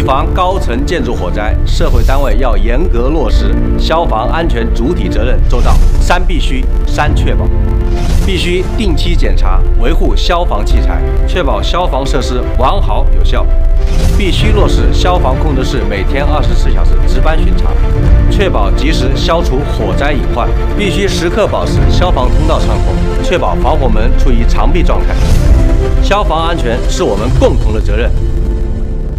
防高层建筑火灾，社会单位要严格落实消防安全主体责任做到三必须、三确保。必须定期检查维护消防器材，确保消防设施完好有效。必须落实消防控制室每天24小时值班巡查，确保及时消除火灾隐患。必须时刻保持消防通道畅通，确保防火门处于常闭状态。消防安全是我们共同的责任。